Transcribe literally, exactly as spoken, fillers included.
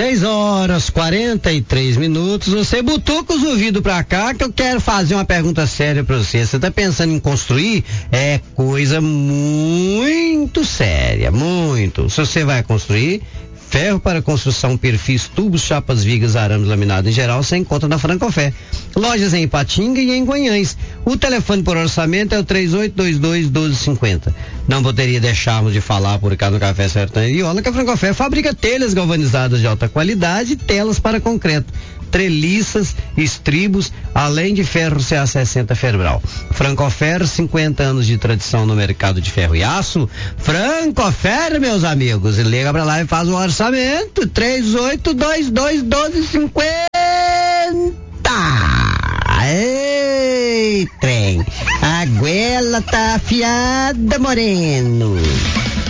seis horas quarenta e três minutos. Você butuca os ouvidos pra cá que eu quero fazer uma pergunta séria pra você. Você tá pensando em construir? É coisa muito séria, muito. Se você vai construir, ferro para construção, perfis, tubos, chapas, vigas, arames, laminado em geral, você encontra na Francofé. Lojas em Ipatinga e em Guanhães. O telefone por orçamento é o três oito dois dois, um dois cinco zero. Não poderia deixarmos de falar por cá no Café Sertão e Viola que a Francofé fabrica telhas galvanizadas de alta qualidade e telas para concreto, treliças, estribos, além de ferro C A sessenta Ferbral. Francofer, cinquenta anos de tradição no mercado de ferro e aço. Francofer, meus amigos, e liga pra lá e faz o orçamento, três oito dois dois, um dois cinco zero. Ei, trem, a goela tá afiada, moreno.